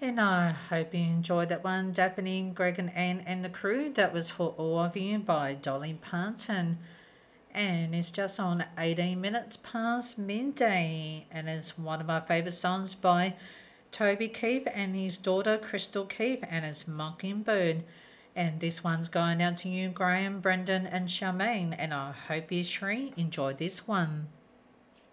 And I hope you enjoyed that one, Daphne, Greg, and Anne, and the crew. That was For All of You by Dolly Parton. And it's just on 18 minutes past midday. And it's one of my favourite songs by Toby Keith and his daughter Crystal Keith, and it's Mockingbird. And this one's going out to you, Graham, Brendan, and Charmaine. And I hope you, Shree, enjoyed this one.